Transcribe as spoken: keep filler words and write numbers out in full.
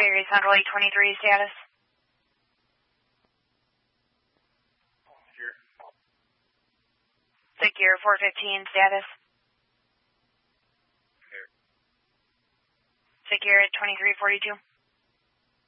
Berry Central eight twenty-three status. Secure four fifteen status. Secure at twenty-three forty-two.